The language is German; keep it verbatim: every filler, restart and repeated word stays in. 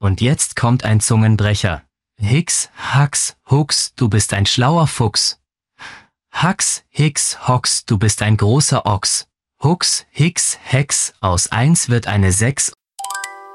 Und jetzt kommt ein Zungenbrecher. Hix, Hax, Hux, du bist ein schlauer Fuchs. Hax, Hix, Hox, du bist ein großer Ochs. Hux, Hix, Hex, aus eins wird eine sechs.